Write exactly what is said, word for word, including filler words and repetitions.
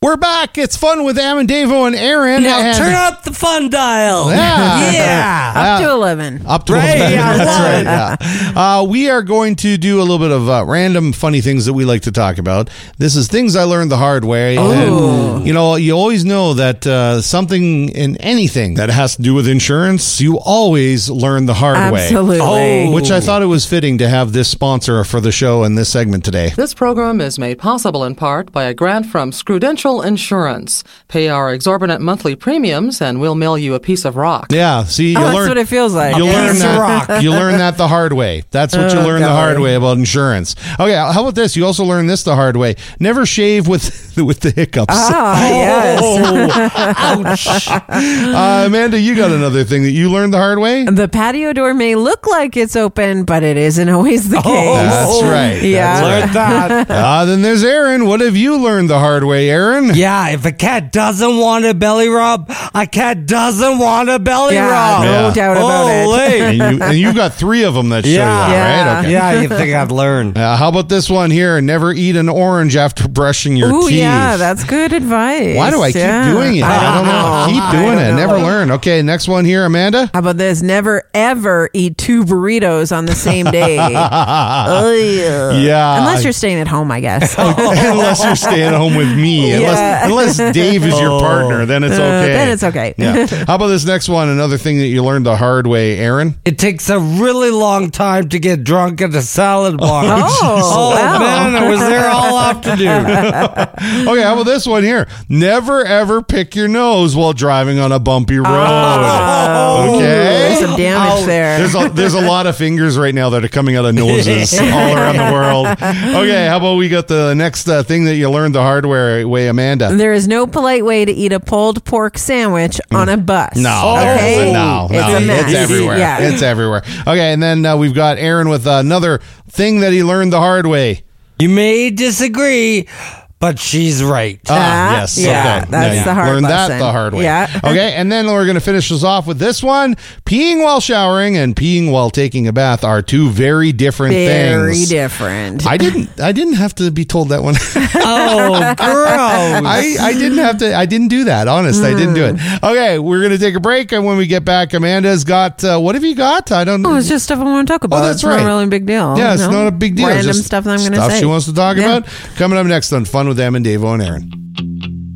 We're back. It's fun with Am and Davo and Aaron. Now and turn up the fun dial. Yeah. yeah. Up to eleven. Up to Right, eleven. yeah, That's love right. Yeah. Uh, we are going to do a little bit of uh, random funny things that we like to talk about. This is things I learned the hard way. And, you know, you always know that uh, something in anything that has to do with insurance, you always learn the hard way. Absolutely. Oh. Which I thought it was fitting to have this sponsor for the show and this segment today. This program is made possible in part by a grant from Scrudential Insurance. Pay our exorbitant monthly premiums and we'll mail you a piece of rock. Yeah, see, you Oh, that's learn. what it feels like. You learn piece of that. rock. You learn that the hard way. That's what you Oh, learn the golly. hard way about insurance. Okay, how about this? You also learn this the hard way. Never shave with with the hiccups. Ah, yes. Ouch. Uh, Amanda, you got another thing that you learned the hard way. The patio door may look like it's open, but it isn't always the case. That's right. Yeah. That's right. Learned that. Uh, then there's Aaron. What have you learned the hard way, Aaron? Yeah, if a cat doesn't want a belly rub, a cat doesn't want a belly Yeah, rub. no Yeah. doubt about it. Holy. And you and you got three of them that show you Yeah. that, Yeah. right? Okay. Yeah, you think I'd learn. Uh, how about this one here? Never eat an orange after brushing your Ooh, teeth. yeah, that's good advice. Why do I keep Yeah. doing it? I don't know. Keep I doing don't it. know. Never learn. Okay, next one here, Amanda. How about this? Never ever eat two burritos on the same day. Oh, yeah. Yeah. Unless you're staying at home, I guess. Unless you're staying home with me. Yeah. Unless, unless Dave is your partner, then it's Uh, okay. then it's okay. Yeah. How about this next one? Another thing that you learned the hard way, Aaron? It takes a really long time to get drunk at a salad bar. Oh, wow. man, I was there all afternoon. Okay, how about this one here? Never ever pick your nose while driving on a bumpy road. Oh, Okay. there's some damage there. There's a, there's a lot of fingers right now that are coming out of noses all around the world. Okay, how about we got the next uh, thing that you learned the hard way, way, Amanda? There is no polite way to eat a pulled pork sandwich on a bus. No, okay? there isn't. no, it's no, a mess. it's everywhere. Yeah. It's everywhere. Okay, and then uh, we've got Aaron with another thing that he learned the hard way. You may disagree, but she's right. Ah, Ah, yes. yeah, okay. that's the hard Learned lesson. that the hard way. Yeah. Okay, and then we're going to finish this off with this one. Peeing while showering and peeing while taking a bath are two very different Very things. different. I didn't I didn't have to be told that one. Oh, gross. I, I didn't have to I didn't do that. Honest, I didn't do it. Okay, we're going to take a break, and when we get back, Amanda's got uh, what have you got? I don't know. Oh, it's just stuff I want to talk about. Oh, that's it's right. not really a big deal. Yeah, it's no? not a big deal. Random Just stuff that I'm going to Stuff say. she wants to talk Yeah. about. Coming up next on Fun with Em and Davo and Aaron.